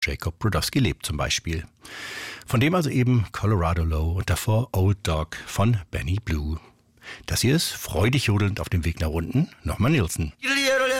Jacob Brodowski lebt zum Beispiel. Von dem also eben Colorado Low und davor Old Dog von Benny Blue. Das hier ist freudig jodelnd auf dem Weg nach unten, nochmal Nilsson.